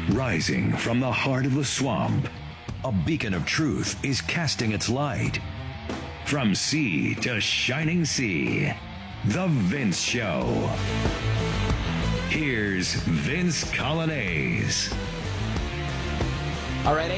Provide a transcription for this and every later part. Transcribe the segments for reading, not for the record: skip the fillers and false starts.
Rising from the heart of the swamp, a beacon of truth is casting its light. From sea to shining sea, The Vince Show. Here's Vince Coglianese. All right,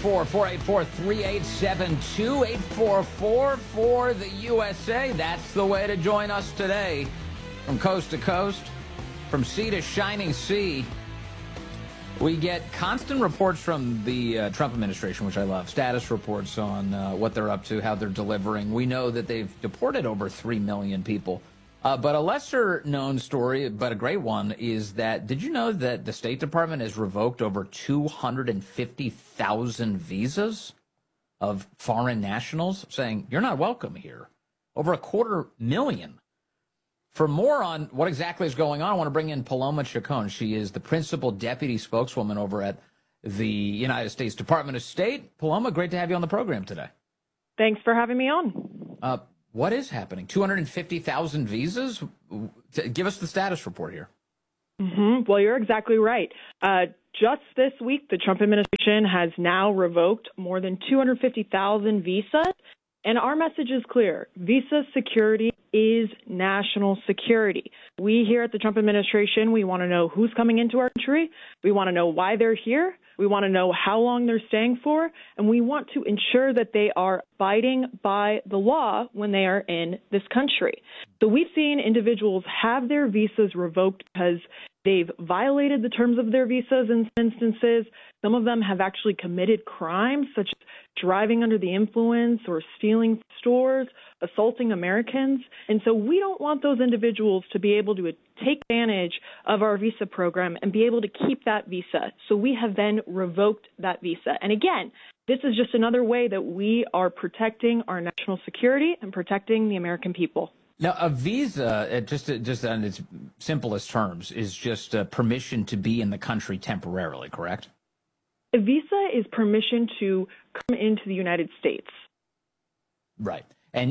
844-484-3872, 844 for the USA. That's the way to join us today. From coast to coast, from sea to shining sea, we get constant reports from the Trump administration, which I love, status reports on what they're up to, how they're delivering. We know that they've deported over 3 million people. But a lesser-known story, but a great one, is that did you know that the State Department has revoked over 250,000 visas of foreign nationals, saying, you're not welcome here? Over 250,000. For more on what exactly is going on, I want to bring in Paloma Chacon. She is the principal deputy spokeswoman over at the United States Department of State. Paloma, great to have you on the program today. Thanks for having me on. What is happening? 250,000 visas? Give us the status report here. Well, you're exactly right. Just this week, the Trump administration has now revoked more than 250,000 visas. And our message is clear. Visa security is national security. We here at the Trump administration, we want to know who's coming into our country. We want to know why they're here. We want to know how long they're staying for. And we want to ensure that they are abiding by the law when they are in this country. So we've seen individuals have their visas revoked because they've violated the terms of their visas in some instances. Some of them have actually committed crimes such as driving under the influence or stealing stores, assaulting Americans. And so we don't want those individuals to be able to take advantage of our visa program and be able to keep that visa. So we have then revoked that visa. And again, this is just another way that we are protecting our national security and protecting the American people. Now, a visa, just on its simplest terms, is just permission to be in the country temporarily, correct? A visa is permission to come into the United States. Right. And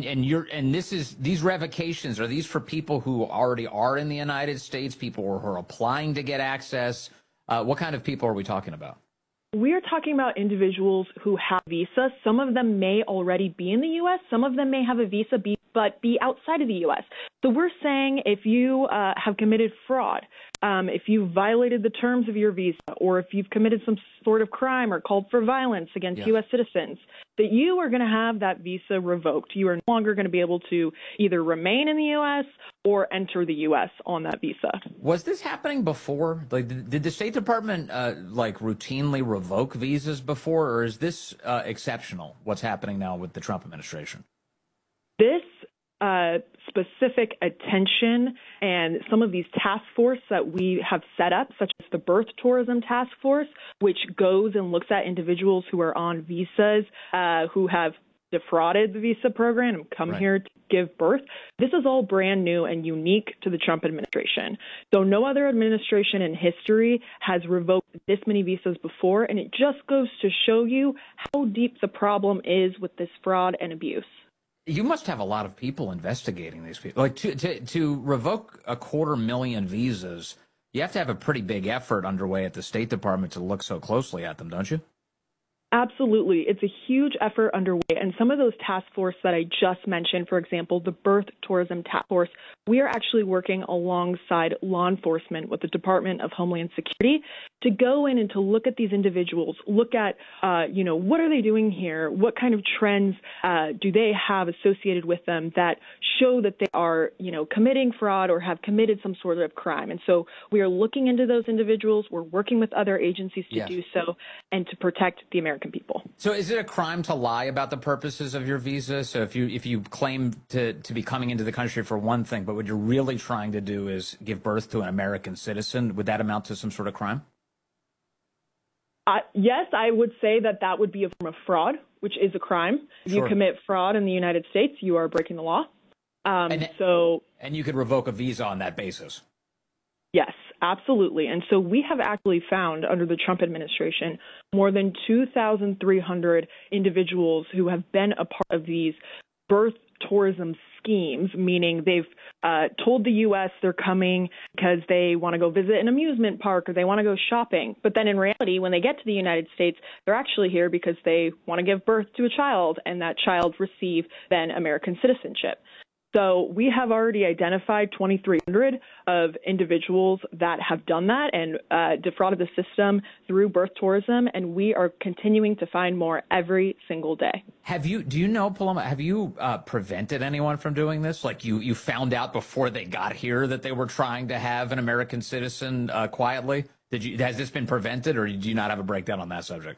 these revocations, are these for people who already are in the United States, people who are applying to get access? What kind of people are we talking about? We are talking about individuals who have visas. Some of them may already be in the U.S. Some of them may have a visa but be outside of the U.S. So we're saying if you have committed fraud, if you violated the terms of your visa, or if you've committed some sort of crime or called for violence against U.S. citizens, that you are going to have that visa revoked. You are no longer going to be able to either remain in the U.S. or enter the U.S. on that visa. Was this happening before? Like, did the State Department routinely revoke visas before, or is this exceptional, what's happening now with the Trump administration? This specific attention and some of these task force that we have set up, such as the Birth Tourism Task Force, which goes and looks at individuals who are on visas, who have defrauded the visa program and come here to give birth. This is all brand new and unique to the Trump administration. So no other administration in history has revoked this many visas before, and it just goes to show you how deep the problem is with this fraud and abuse. You must have a lot of people investigating these people. Like to revoke 250,000 visas, you have to have a pretty big effort underway at the State Department to look so closely at them, don't you? Absolutely. It's a huge effort underway. And some of those task force that I just mentioned, for example, the Birth Tourism Task Force, we are actually working alongside law enforcement with the Department of Homeland Security to go in and to look at these individuals, look at, what are they doing here? What kind of trends do they have associated with them that show that they are, committing fraud or have committed some sort of crime? And so we are looking into those individuals. We're working with other agencies to do so and to protect the American people. So is it a crime to lie about the purposes of your visa? So if you claim to be coming into the country for one thing, but what you're really trying to do is give birth to an American citizen, would that amount to some sort of crime? Yes, I would say that would be a form of fraud, which is a crime. If you commit fraud in the United States, you are breaking the law. And you could revoke a visa on that basis. Yes, absolutely. And so we have actually found under the Trump administration more than 2,300 individuals who have been a part of these birth tourism schemes, meaning they've told the U.S. they're coming because they want to go visit an amusement park or they want to go shopping. But then in reality, when they get to the United States, they're actually here because they want to give birth to a child, and that child receive then American citizenship. So we have already identified 2,300 of individuals that have done that and defrauded the system through birth tourism, and we are continuing to find more every single day. Do you know, Paloma, have you prevented anyone from doing this? Like you found out before they got here that they were trying to have an American citizen quietly? Has this been prevented, or do you not have a breakdown on that subject?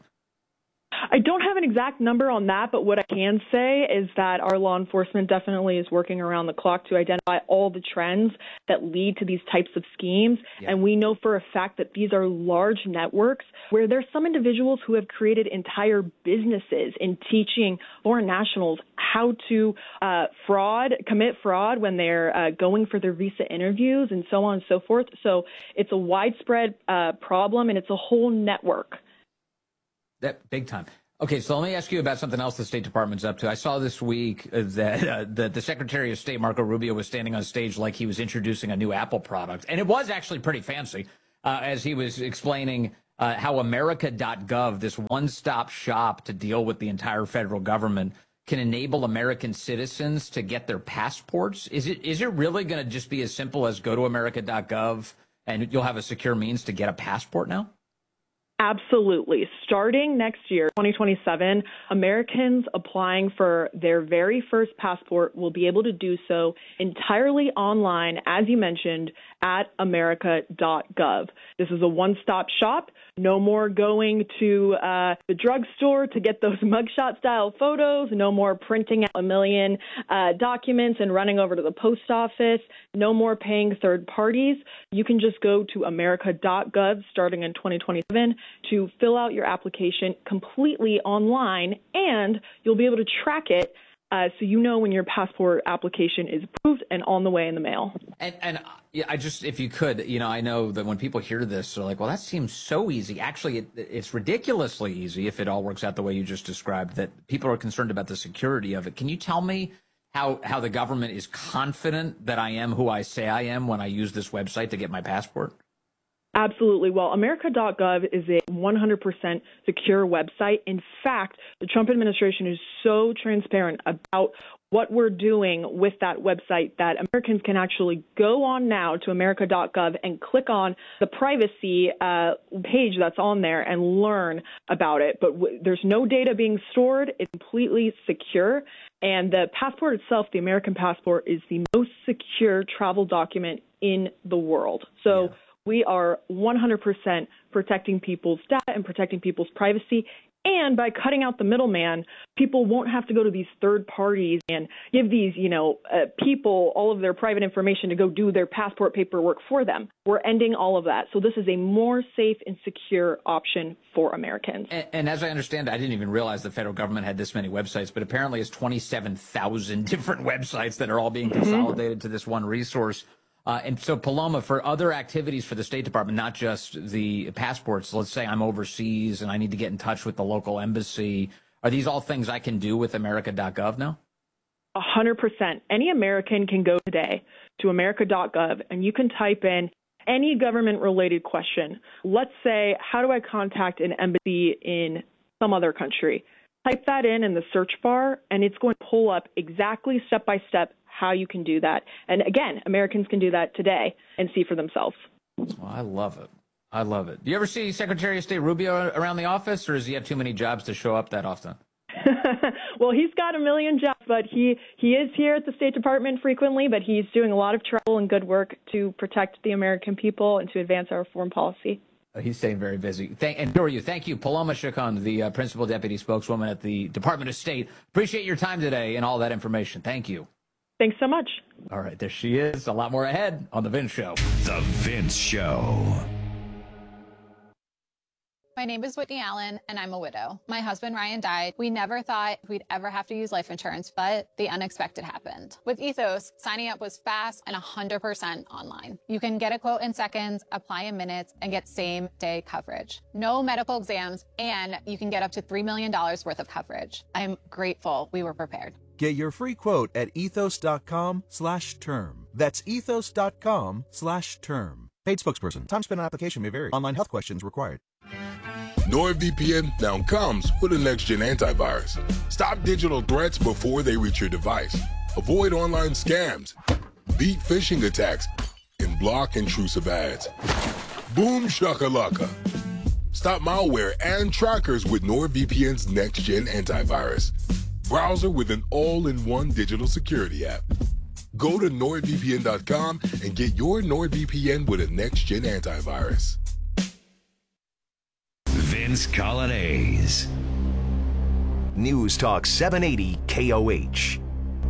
I don't have an exact number on that, but what I can say is that our law enforcement definitely is working around the clock to identify all the trends that lead to these types of schemes. Yeah. And we know for a fact that these are large networks where there's some individuals who have created entire businesses in teaching foreign nationals how to commit fraud when they're going for their visa interviews and so on and so forth. So it's a widespread problem, and it's a whole network. That big time. Okay, so let me ask you about something else the State Department's up to. I saw this week that the Secretary of State, Marco Rubio, was standing on stage like he was introducing a new Apple product. And it was actually pretty fancy as he was explaining how America.gov, this one-stop shop to deal with the entire federal government, can enable American citizens to get their passports. Is it really going to just be as simple as go to America.gov and you'll have a secure means to get a passport now? Absolutely. Starting next year, 2027, Americans applying for their very first passport will be able to do so entirely online, as you mentioned, at America.gov. This is a one-stop shop. No more going to the drugstore to get those mugshot-style photos. No more printing out a million documents and running over to the post office. No more paying third parties. You can just go to America.gov starting in 2027 to fill out your application completely online, and you'll be able to track it so you know when your passport application is approved and on the way in the mail. And if you could, I know that when people hear this, they're like, well, that seems so easy. Actually, it's ridiculously easy if it all works out the way you just described, that people are concerned about the security of it. Can you tell me how the government is confident that I am who I say I am when I use this website to get my passport? Absolutely. Well, America.gov is a 100% secure website. In fact, the Trump administration is so transparent about what we're doing with that website that Americans can actually go on now to America.gov and click on the privacy page that's on there and learn about it. But there's no data being stored. It's completely secure. And the passport itself, the American passport, is the most secure travel document in the world. So we are 100% protecting people's data and protecting people's privacy. And by cutting out the middleman, people won't have to go to these third parties and give these, people all of their private information to go do their passport paperwork for them. We're ending all of that. So this is a more safe and secure option for Americans. And as I understand, I didn't even realize the federal government had this many websites, but apparently it's 27,000 different websites that are all being consolidated to this one resource. And so, Paloma, for other activities for the State Department, not just the passports, let's say I'm overseas and I need to get in touch with the local embassy, are these all things I can do with America.gov now? 100%. Any American can go today to America.gov and you can type in any government-related question. Let's say, how do I contact an embassy in some other country? Type that in the search bar, and it's going to pull up exactly step-by-step how you can do that. And again, Americans can do that today and see for themselves. Well, I love it. I love it. Do you ever see Secretary of State Rubio around the office, or does he have too many jobs to show up that often? Well, he's got a million jobs, but he is here at the State Department frequently, but he's doing a lot of travel and good work to protect the American people and to advance our foreign policy. He's staying very busy. And who are you? Thank you, Paloma Chacon, the Principal Deputy Spokeswoman at the Department of State. Appreciate your time today and all that information. Thank you. Thanks so much. All right, there she is. A lot more ahead on The Vince Show. The Vince Show. My name is Whitney Allen, and I'm a widow. My husband, Ryan, died. We never thought we'd ever have to use life insurance, but the unexpected happened. With Ethos, signing up was fast and 100% online. You can get a quote in seconds, apply in minutes, and get same-day coverage. No medical exams, and you can get up to $3 million worth of coverage. I'm grateful we were prepared. Get your free quote at ethos.com/term. That's ethos.com/term. Paid spokesperson. Time spent on application may vary. Online health questions required. NordVPN now comes with a next-gen antivirus. Stop digital threats before they reach your device. Avoid online scams. Beat phishing attacks. And block intrusive ads. Boom shakalaka. Stop malware and trackers with NordVPN's next-gen antivirus. Browser with an all-in-one digital security app. Go to NordVPN.com and get your NordVPN with a next-gen antivirus. Vince Colonnese. News Talk 780 KOH.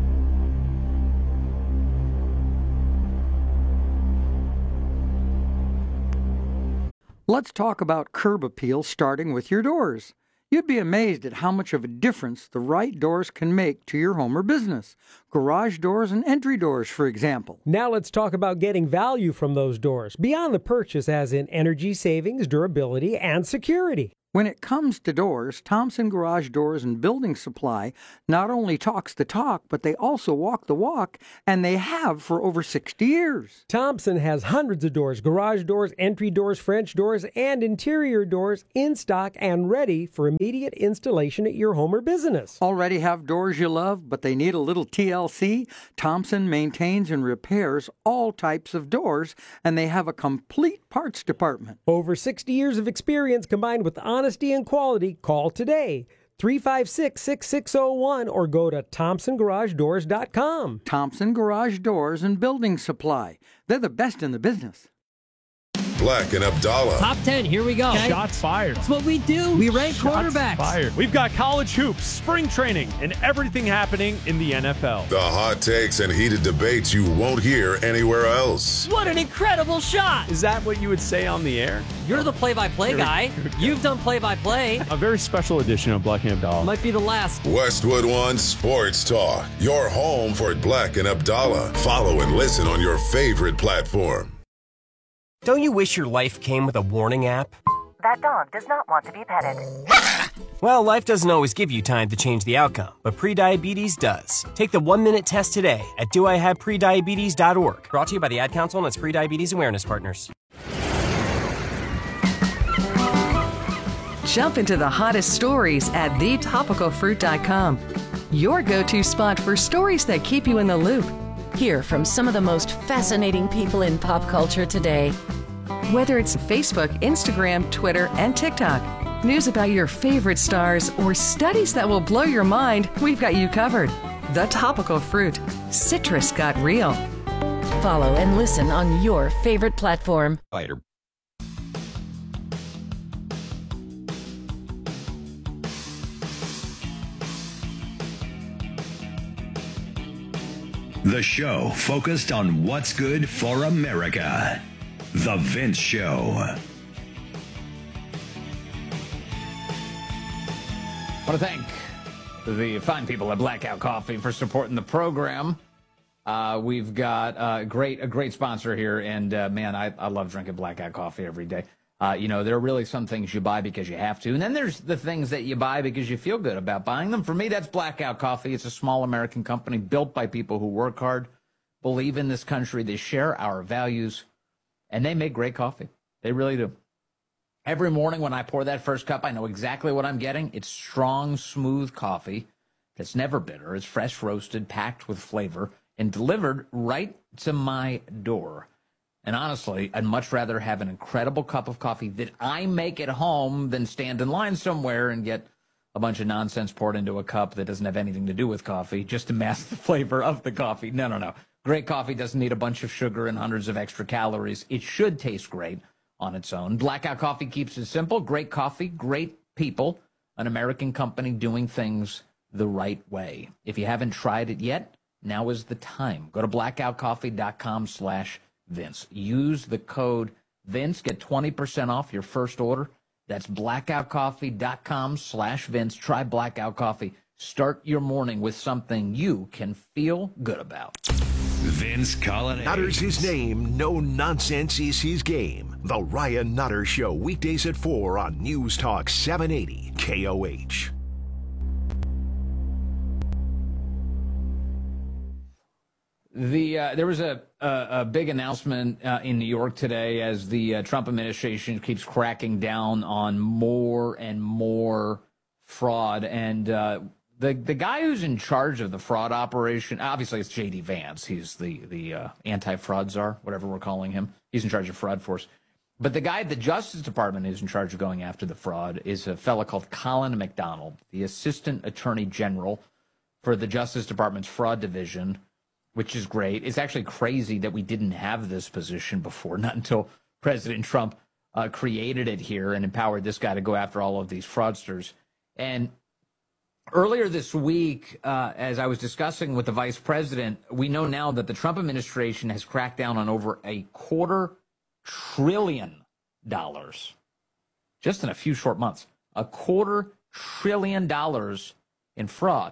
Let's talk about curb appeal, starting with your doors. You'd be amazed at how much of a difference the right doors can make to your home or business. Garage doors and entry doors, for example. Now let's talk about getting value from those doors, beyond the purchase as in energy savings, durability, and security. When it comes to doors, Thompson Garage Doors and Building Supply not only talks the talk, but they also walk the walk, and they have for over 60 years. Thompson has hundreds of doors, garage doors, entry doors, French doors, and interior doors in stock and ready for immediate installation at your home or business. Already have doors you love, but they need a little TLC? Thompson maintains and repairs all types of doors, and they have a complete parts department. Over 60 years of experience combined with honesty and quality. Call today, 356-6601, or go to ThompsonGarageDoors.com. Thompson Garage Doors and Building Supply. They're the best in the business. Black and Abdallah. Top 10, here we go. Okay. Shots fired. That's what we do. We rank quarterbacks. Fired. We've got college hoops, spring training, and everything happening in the NFL. The hot takes and heated debates you won't hear anywhere else. What an incredible shot. Is that what you would say on the air? You're the play-by-play guy. You've done play-by-play. A very special edition of Black and Abdallah. Might be the last. Westwood One Sports Talk. Your home for Black and Abdallah. Follow and listen on your favorite platform. Don't you wish your life came with a warning app? That dog does not want to be petted. Well, life doesn't always give you time to change the outcome, but prediabetes does. Take the 1-minute test today at doihaveprediabetes.org. Brought to you by the Ad Council and its prediabetes awareness partners. Jump into the hottest stories at thetopicalfruit.com. Your go-to spot for stories that keep you in the loop. Hear from some of the most fascinating people in pop culture today. Whether it's Facebook, Instagram, Twitter, and TikTok, news about your favorite stars, or studies that will blow your mind, we've got you covered. The Topical Fruit. Citrus got real. Follow and listen on your favorite platform. Later. The show focused on what's good for America. The Vince Show. I want to thank the fine people at Blackout Coffee for supporting the program. We've got a great sponsor here, and man, I love drinking Blackout Coffee every day. There are really some things you buy because you have to, and then there's the things that you buy because you feel good about buying them. For me, that's Blackout Coffee. It's a small American company built by people who work hard, believe in this country, they share our values, and they make great coffee. They really do. Every morning when I pour that first cup, I know exactly what I'm getting. It's strong, smooth coffee that's never bitter. It's fresh roasted, packed with flavor, and delivered right to my door. And honestly, I'd much rather have an incredible cup of coffee that I make at home than stand in line somewhere and get a bunch of nonsense poured into a cup that doesn't have anything to do with coffee just to mask the flavor of the coffee. No. Great coffee doesn't need a bunch of sugar and hundreds of extra calories. It should taste great on its own. Blackout Coffee keeps it simple. Great coffee, great people, an American company doing things the right way. If you haven't tried it yet, now is the time. Go to blackoutcoffee.com/Vince. Use the code Vince. Get 20% off your first order. That's blackoutcoffee.com/Vince. Try Blackout Coffee. Start your morning with something you can feel good about. Vince Colonnese. Nutter's his name. No nonsense is his game. The Ryan Nutter Show, weekdays at 4 on News Talk 780 KOH. There was a big announcement in New York today as the Trump administration keeps cracking down on more and more fraud. And the guy who's in charge of the fraud operation, obviously it's J.D. Vance. He's the anti-fraud czar, whatever we're calling him. He's in charge of fraud force. But the guy at the Justice Department who's in charge of going after the fraud is a fellow called Colin McDonald, the Assistant Attorney General for the Justice Department's Fraud Division, which is great. It's actually crazy that we didn't have this position before, not until President Trump created it here and empowered this guy to go after all of these fraudsters. And earlier this week, as I was discussing with the vice president, we know now that the Trump administration has cracked down on over $250 billion just in a few short months. $250 billion in fraud.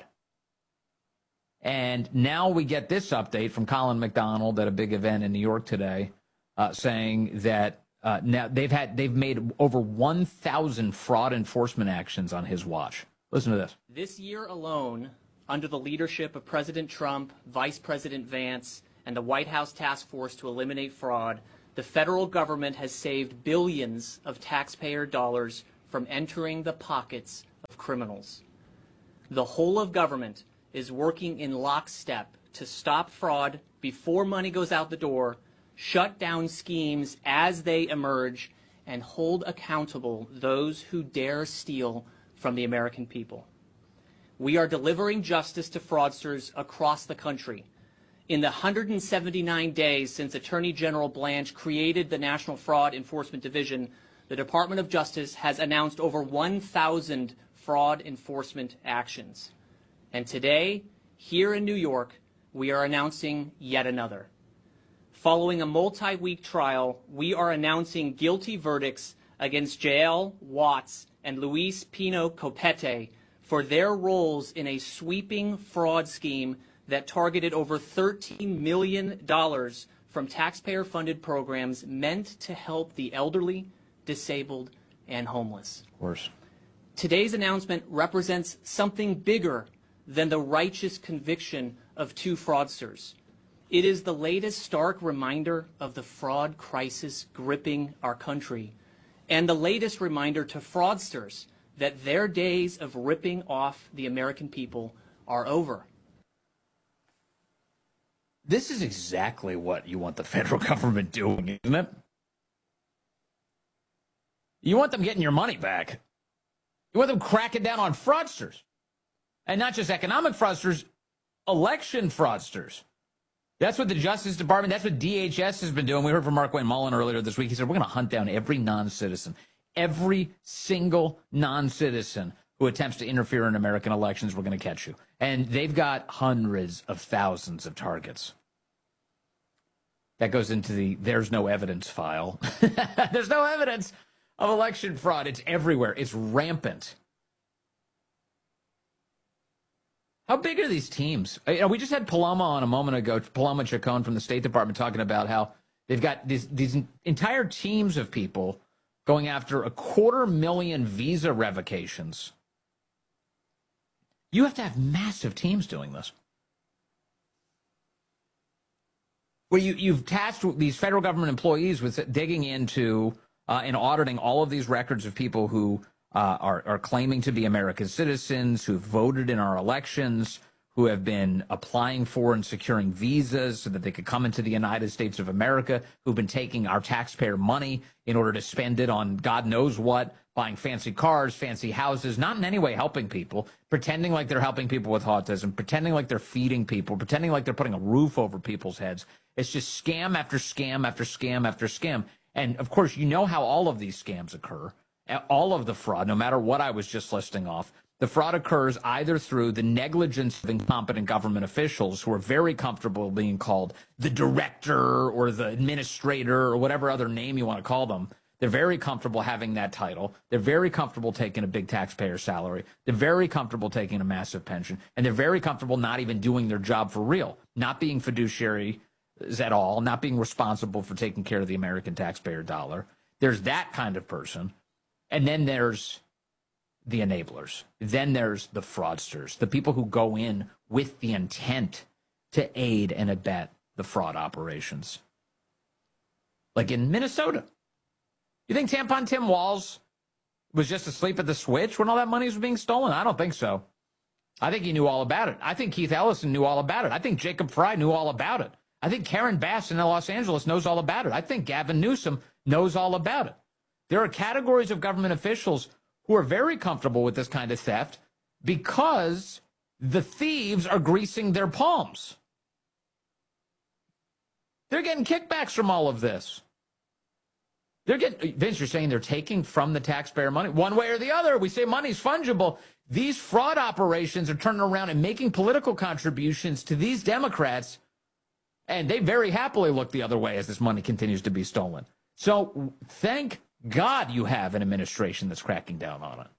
And now we get this update from Colin McDonald at a big event in New York today, saying that now they've made over 1,000 fraud enforcement actions on his watch. Listen to this. This year alone, under the leadership of President Trump, Vice President Vance, and the White House Task Force to Eliminate Fraud, the federal government has saved billions of taxpayer dollars from entering the pockets of criminals. The whole of government is working in lockstep to stop fraud before money goes out the door, shut down schemes as they emerge, and hold accountable those who dare steal from the American people. We are delivering justice to fraudsters across the country. In the 179 days since Attorney General Blanche created the National Fraud Enforcement Division, the Department of Justice has announced over 1,000 fraud enforcement actions. And today, here in New York, we are announcing yet another. Following a multi-week trial, we are announcing guilty verdicts against Jael Watts and Luis Pino Copete for their roles in a sweeping fraud scheme that targeted over $13 million from taxpayer-funded programs meant to help the elderly, disabled, and homeless. Of course. Today's announcement represents something bigger than the righteous conviction of two fraudsters. It is the latest stark reminder of the fraud crisis gripping our country, and the latest reminder to fraudsters that their days of ripping off the American people are over. This is exactly what you want the federal government doing, isn't it? You want them getting your money back. You want them cracking down on fraudsters. And not just economic fraudsters, election fraudsters. That's what the Justice Department, that's what DHS has been doing. We heard from Mark Wayne Mullen earlier this week. He said, we're going to hunt down every non-citizen, every single non-citizen who attempts to interfere in American elections. We're going to catch you. And they've got hundreds of thousands of targets. That goes into the there's no evidence file. There's no evidence of election fraud. It's everywhere. It's rampant. How big are these teams? We just had Paloma on a moment ago, Paloma Chacon from the State Department, talking about how they've got these entire teams of people going after 250,000 visa revocations. You have to have massive teams doing this. Well, you've tasked these federal government employees with digging into and auditing all of these records of people who are claiming to be American citizens, who voted in our elections, who have been applying for and securing visas so that they could come into the United States of America, who've been taking our taxpayer money in order to spend it on God knows what, buying fancy cars, fancy houses, not in any way helping people, pretending like they're helping people with autism, pretending like they're feeding people, pretending like they're putting a roof over people's heads. It's just scam after scam after scam after scam. And, of course, you know how all of these scams occur. All of the fraud, no matter what I was just listing off, the fraud occurs either through the negligence of incompetent government officials who are very comfortable being called the director or the administrator or whatever other name you want to call them. They're very comfortable having that title. They're very comfortable taking a big taxpayer salary. They're very comfortable taking a massive pension. And they're very comfortable not even doing their job for real, not being fiduciaries at all, not being responsible for taking care of the American taxpayer dollar. There's that kind of person. And then there's the enablers. Then there's the fraudsters, the people who go in with the intent to aid and abet the fraud operations. Like in Minnesota. You think Tampon Tim Walz was just asleep at the switch when all that money was being stolen? I don't think so. I think he knew all about it. I think Keith Ellison knew all about it. I think Jacob Fry knew all about it. I think Karen Bass in Los Angeles knows all about it. I think Gavin Newsom knows all about it. There are categories of government officials who are very comfortable with this kind of theft because the thieves are greasing their palms. They're getting kickbacks from all of this. Vince, you're saying they're taking from the taxpayer money? One way or the other. We say money's fungible. These fraud operations are turning around and making political contributions to these Democrats, and they very happily look the other way as this money continues to be stolen. So thank God you have an administration that's cracking down on it.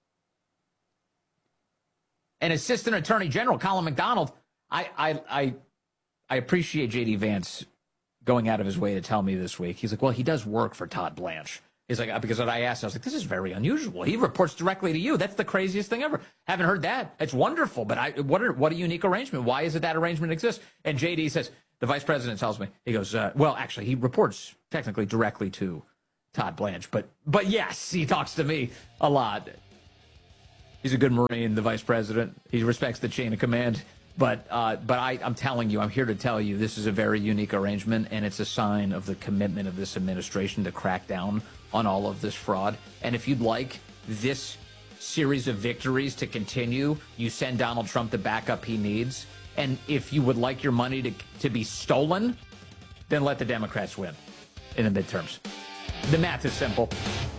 And Assistant Attorney General Colin McDonald, I appreciate J.D. Vance going out of his way to tell me this week. He's like, well, he does work for Todd Blanche. He's like, because when I asked, I was like, this is very unusual. He reports directly to you. That's the craziest thing ever. Haven't heard that. It's wonderful. But what a unique arrangement. Why is it that arrangement exists? And JD says, the vice president tells me, he goes, well, actually, he reports technically directly to Todd Blanche. But yes, he talks to me a lot. He's a good Marine, the vice president. He respects the chain of command. But I'm telling you, I'm here to tell you, this is a very unique arrangement, and it's a sign of the commitment of this administration to crack down on all of this fraud. And if you'd like this series of victories to continue, you send Donald Trump the backup he needs. And if you would like your money to be stolen, then let the Democrats win in the midterms. The math is simple.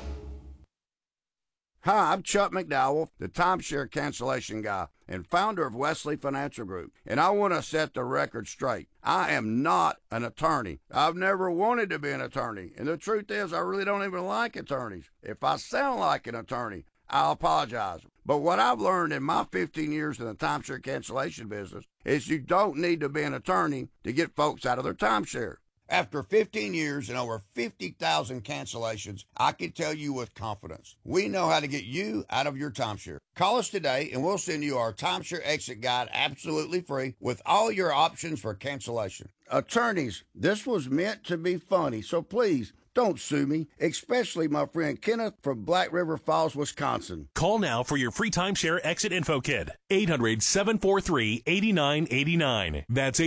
Hi, I'm Chuck McDowell, the timeshare cancellation guy and founder of Wesley Financial Group, and I want to set the record straight. I am not an attorney. I've never wanted to be an attorney, and the truth is I really don't even like attorneys. If I sound like an attorney, I'll apologize. But what I've learned in my 15 years in the timeshare cancellation business is you don't need to be an attorney to get folks out of their timeshare. After 15 years and over 50,000 cancellations, I can tell you with confidence, we know how to get you out of your timeshare. Call us today and we'll send you our timeshare exit guide absolutely free with all your options for cancellation. Attorneys, this was meant to be funny, so please don't sue me, especially my friend Kenneth from Black River Falls, Wisconsin. Call now for your free timeshare exit info kit. 800-743-8989. That's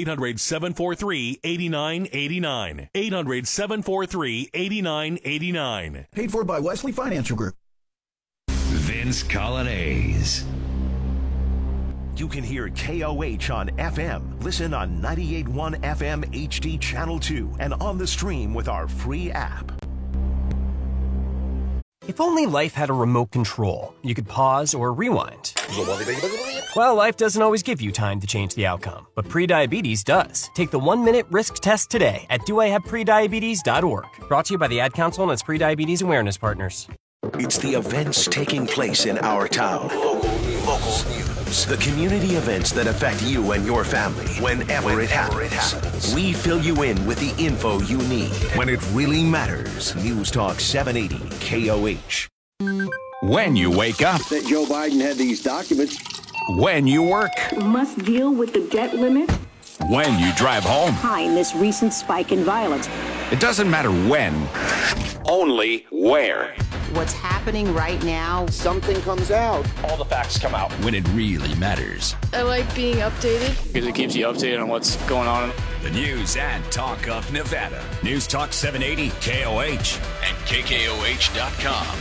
800-743-8989. 800-743-8989. Paid for by Wesley Financial Group. Vince Colonnese. You can hear KOH on FM. Listen on 98.1 FM HD Channel 2 and on the stream with our free app. If only life had a remote control, you could pause or rewind. Well, life doesn't always give you time to change the outcome, but prediabetes does. Take the 1-minute risk test today at doihaveprediabetes.org. Brought to you by the Ad Council and its Prediabetes Awareness Partners. It's the events taking place in our town. Local news. The community events that affect you and your family whenever it happens. We fill you in with the info you need when it really matters. News Talk 780 KOH. When you wake up. That Joe Biden had these documents. When you work. Must deal with the debt limit. When you drive home. Behind this recent spike in violence. It doesn't matter when, only where. What's happening right now, something comes out. All the facts come out. When it really matters. I like being updated. Because it keeps you updated on what's going on. The news and talk of Nevada. News Talk 780 KOH and KKOH.com.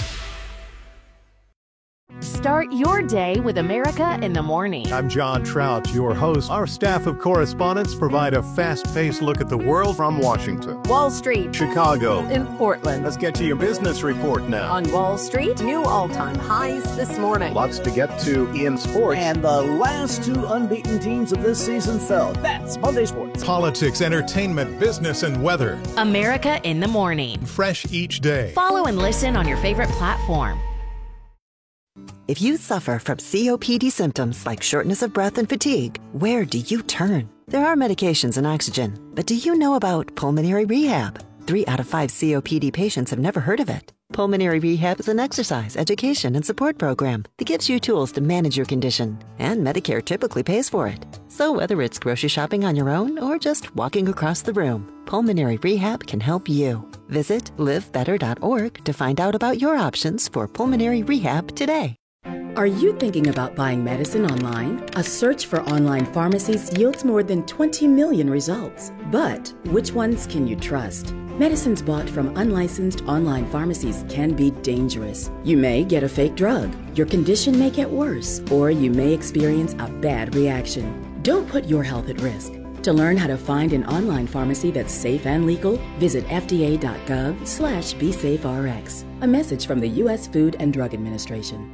Start your day with America in the Morning. I'm John Trout, your host. Our staff of correspondents provide a fast-paced look at the world from Washington, Wall Street, Chicago, and Portland. Let's get to your business report now. On Wall Street, new all-time highs this morning. Lots to get to in sports. And the last two unbeaten teams of this season fell. That's Monday Sports. Politics, entertainment, business, and weather. America in the Morning. Fresh each day. Follow and listen on your favorite platform. If you suffer from COPD symptoms like shortness of breath and fatigue, where do you turn? There are medications and oxygen, but do you know about pulmonary rehab? 3 out of 5 COPD patients have never heard of it. Pulmonary Rehab is an exercise, education, and support program that gives you tools to manage your condition, and Medicare typically pays for it. So whether it's grocery shopping on your own or just walking across the room, Pulmonary Rehab can help you. Visit livebetter.org to find out about your options for pulmonary rehab today. Are you thinking about buying medicine online? A search for online pharmacies yields more than 20 million results. But which ones can you trust? Medicines bought from unlicensed online pharmacies can be dangerous. You may get a fake drug, your condition may get worse, or you may experience a bad reaction. Don't put your health at risk. To learn how to find an online pharmacy that's safe and legal, visit fda.gov/BeSafeRx. A message from the U.S. Food and Drug Administration.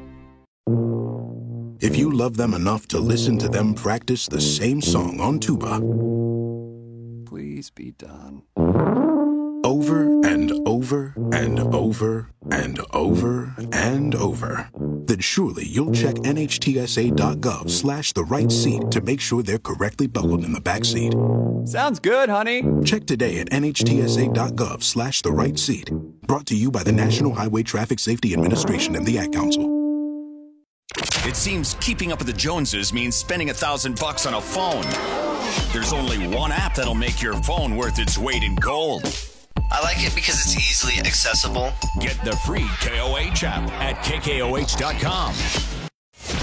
If you love them enough to listen to them practice the same song on tuba, please be done. Over and over and over and over and over, then surely you'll check NHTSA.gov/the right seat to make sure they're correctly buckled in the back seat. Sounds good, honey. Check today at NHTSA.gov/the right seat. Brought to you by the National Highway Traffic Safety Administration and the Ad Council. It seems keeping up with the Joneses means spending $1,000 on a phone. There's only one app that'll make your phone worth its weight in gold. I like it because it's easily accessible. Get the free KOH app at KKOH.com.